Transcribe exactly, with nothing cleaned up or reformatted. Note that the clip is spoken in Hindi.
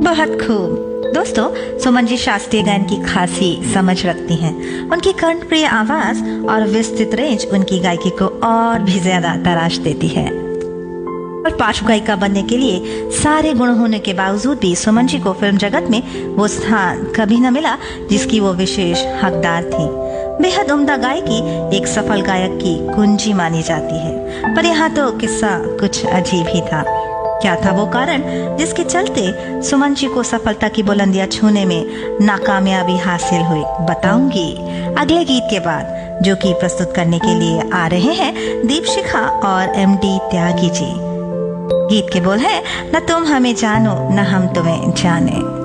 बहुत खूब। दोस्तों, सुमन जी शास्त्रीय गायन की खासी समझ रखती हैं। उनकी कर्णप्रिय आवाज और विस्तृत रेंज उनकी गायकी को और भी ज्यादा तराश देती है। और पार्श्व गायिका बनने के लिए सारे गुण होने के बावजूद भी सुमन जी को फिल्म जगत में वो स्थान कभी न मिला जिसकी वो विशेष हकदार थी। बेहद उम्दा गायकी एक सफल गायक की कुंजी मानी जाती है, पर यहाँ तो किस्सा कुछ अजीब ही था। क्या था वो कारण जिसके चलते सुमन जी को सफलता की बुलंदियां छूने में नाकामयाबी हासिल हुई, बताऊंगी अगले गीत के बाद, जो कि प्रस्तुत करने के लिए आ रहे हैं दीपशिखा और एम डी त्यागी जी। गीत के बोल है, न तुम हमें जानो न हम तुम्हें जाने।